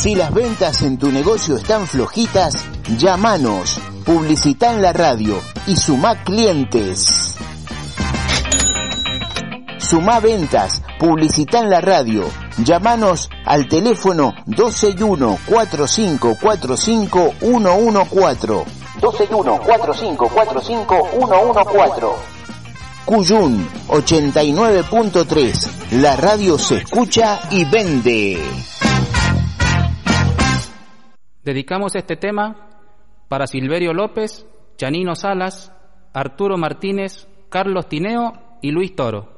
Si las ventas en tu negocio están flojitas, llámanos, publicitá en la radio y sumá clientes. Sumá ventas, publicitá en la radio. Llámanos al teléfono 261-4545-114. 261-4545-114. Cuyún 89.3. La radio se escucha y vende. Dedicamos este tema para Silverio López, Chanino Salas, Arturo Martínez, Carlos Tineo y Luis Toro.